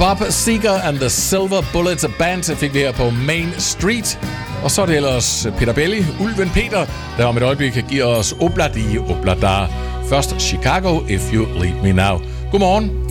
Bob Seger and the Silver Bullet Band fik vi her på Main Street. Og så er det ellers Peter Belli, Ulven Peter, der om et øjeblik kan give os Obladi Oblada. Først Chicago, If You Leave Me Now. Godmorgen.